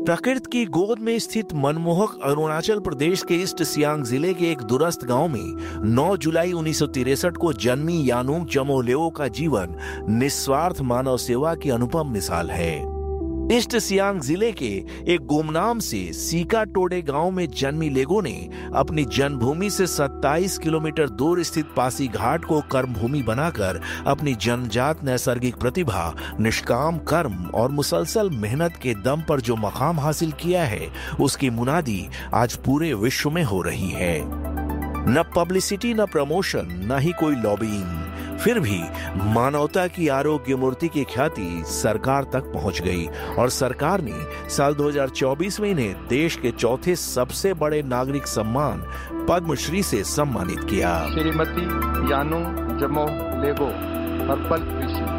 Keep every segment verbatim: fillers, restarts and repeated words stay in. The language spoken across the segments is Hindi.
प्रकृति की गोद में स्थित मनमोहक अरुणाचल प्रदेश के ईस्ट सियांग जिले के एक दूरस्थ गांव में नौ जुलाई उन्नीस सौ तिरसठ को जन्मी यानुंग जमो लेओ का जीवन निस्वार्थ मानव सेवा की अनुपम मिसाल है। ईस्ट सियांग जिले के एक गुमनाम से सीका टोडे गांव में जन्मी लेगो ने अपनी जन्मभूमि से सत्ताईस किलोमीटर दूर स्थित पासी घाट को कर्मभूमि बनाकर अपनी जन्मजात नैसर्गिक प्रतिभा, निष्काम कर्म और मुसलसल मेहनत के दम पर जो मकाम हासिल किया है, उसकी मुनादी आज पूरे विश्व में हो रही है। न पब्लिसिटी, न प्रमोशन, न ही कोई लॉबिंग, फिर भी मानवता की आरोग्य मूर्ति की ख्याति सरकार तक पहुंच गई और सरकार ने साल दो हज़ार चौबीस में इन्हें देश के चौथे सबसे बड़े नागरिक सम्मान पद्मश्री से सम्मानित किया। श्रीमती यानुंग जमो लेगो, पर्पल कृषि।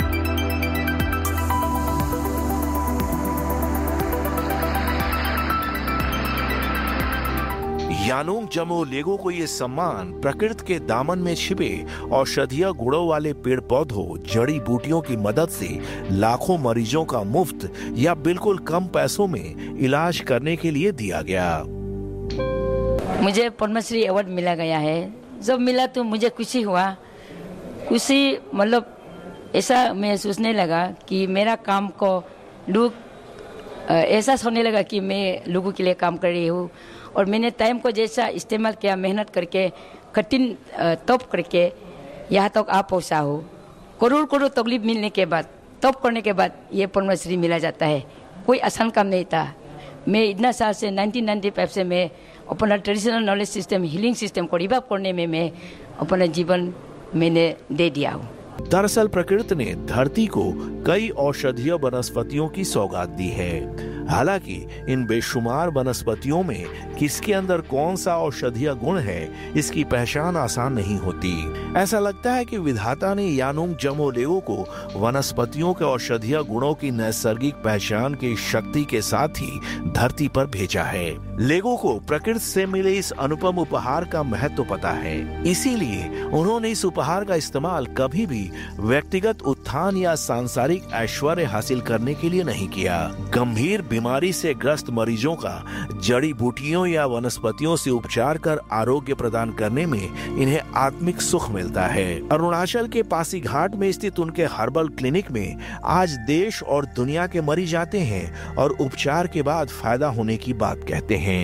यानुंग जमो लेगो को ये सम्मान प्रकृति के दामन में छिपे औषधीय गुणों वाले पेड़ पौधों, जड़ी बूटियों की मदद से लाखों मरीजों का मुफ्त या बिल्कुल कम पैसों में इलाज करने के लिए दिया गया। मुझे पद्मश्री अवार्ड मिला गया है। जब मिला तो मुझे खुशी हुआ। खुशी मतलब ऐसा मैं सोचने लगा कि मेरा काम को लोग ऐसा सोचने लगा कि मैं लोगों के लिए काम कर रही हूँ और मैंने टाइम को जैसा इस्तेमाल किया, मेहनत करके, कठिन तप करके यहाँ तक आ पहुँचा हो। करोड़ करोड़ तकलीफ मिलने के बाद, तप करने के बाद ये पद्मश्री मिला जाता है। कोई आसान काम नहीं था। मैं इतना साल से नाइनटीन नाइंटी फाइव से मैं अपना traditional knowledge system, healing system को रिवाइव करने में मैं अपना जीवन मैंने दे दिया हूँ। दरअसल प्रकृति ने धरती को कई औषधीय वनस्पतियों की सौगात दी है। हालांकि इन बेशुमार वनस्पतियों में किसके अंदर कौन सा औषधीय गुण है, इसकी पहचान आसान नहीं होती। ऐसा लगता है कि विधाता ने यानुंग जमो लेओ को वनस्पतियों के औषधीय गुणों की नैसर्गिक पहचान की शक्ति के साथ ही धरती पर भेजा है। लेगो को प्रकृति से मिले इस अनुपम उपहार का महत्व पता है, इसीलिए उन्होंने इस उपहार का इस्तेमाल कभी भी व्यक्तिगत उत्थान या सांसारिक ऐश्वर्य हासिल करने के लिए नहीं किया। गंभीर बीमारी से ग्रस्त मरीजों का जड़ी बूटियों या वनस्पतियों से उपचार कर आरोग्य प्रदान करने में इन्हें आत्मिक सुख मिलता है। अरुणाचल के पासी घाट में स्थित उनके हर्बल क्लिनिक में आज देश और दुनिया के मरीज आते हैं और उपचार के बाद फायदा होने की बात कहते हैं।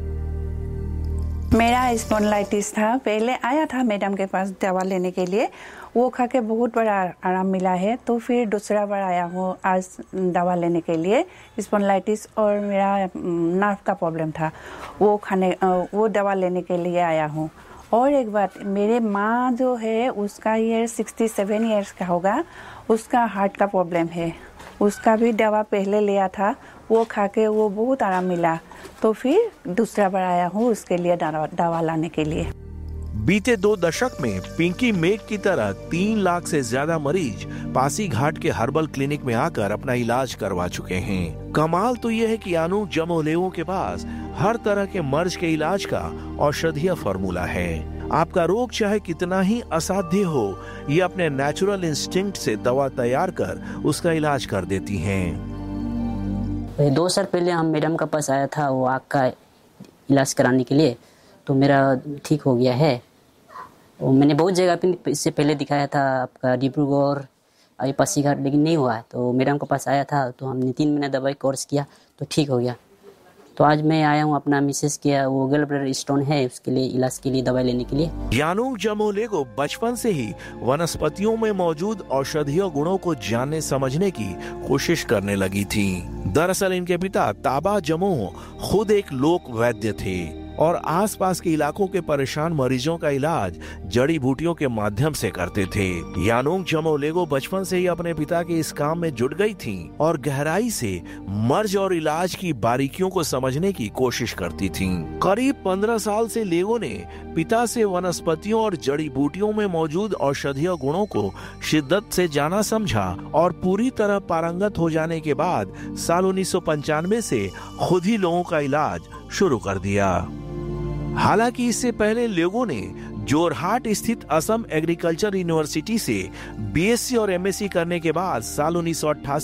मेरा स्पॉन्डिलाइटिस था, पहले आया था मैडम के पास दवा लेने के लिए, वो खा के बहुत बड़ा आराम मिला है। तो फिर दूसरा बार आया हूँ आज दवा लेने के लिए। स्पॉन्डिलाइटिस और मेरा नर्व का प्रॉब्लम था, वो खाने वो दवा लेने के लिए आया हूँ। और एक बात, मेरे माँ जो है उसका ईयर सिक्सटी सेवन ईयर्स का होगा, उसका हार्ट का प्रॉब्लम है। उसका भी दवा पहले लिया था, वो खा के वो बहुत आराम मिला। तो फिर दूसरा बार आया हूँ उसके लिए दवा लाने के लिए। बीते दो दशक में पिंकी मेघ की तरह तीन लाख से ज्यादा मरीज पासी घाट के हर्बल क्लिनिक में आकर अपना इलाज करवा चुके हैं। कमाल तो यह है कि यानुंग जमो लेओ के पास हर तरह के मर्ज के इलाज का औषधीय फार्मूला है। आपका रोग चाहे कितना ही असाध्य हो, ये अपने नेचुरल इंस्टिंक्ट से दवा तैयार कर उसका इलाज कर देती हैं। दो साल पहले हम मैडम का पास आया था वो आँख का इलाज कराने के लिए, तो मेरा ठीक हो गया है। और मैंने बहुत जगह पे इससे पहले दिखाया था, आपका डिब्रूगढ़, अभी पासीघाट, लेकिन नहीं हुआ। तो मैडम के पास आया था तो हमने तीन महीना दवाई कोर्स किया तो ठीक हो गया। तो आज मैं आया हूँ अपना मिसेस किया, वो गल ब्लैडर स्टोन है, उसके लिए इलाज के लिए दवाई लेने के लिए। यानुंग जमो लेगो बचपन से ही वनस्पतियों में मौजूद औषधीय गुणों को जानने समझने की कोशिश करने लगी थी। दरअसल इनके पिता ताबा जमो खुद एक लोक वैद्य थे और आसपास के इलाकों के परेशान मरीजों का इलाज जड़ी बूटियों के माध्यम से करते थे। यानुंग जमो लेगो बचपन से ही अपने पिता के इस काम में जुट गई थीं और गहराई से मर्ज और इलाज की बारीकियों को समझने की कोशिश करती थीं। करीब पंद्रह साल से लेगो ने पिता से वनस्पतियों और जड़ी बूटियों में मौजूद औषधीय गुणों को शिद्दत से जाना समझा और पूरी तरह पारंगत हो जाने के बाद साल उन्नीस सौ पंचानवे से खुद ही लोगों का इलाज शुरू कर दिया। हालांकि इससे पहले लोगों ने जोरहाट स्थित असम एग्रीकल्चर यूनिवर्सिटी से बीएससी और एमएससी करने के बाद साल उन्नीस सौ अट्ठासी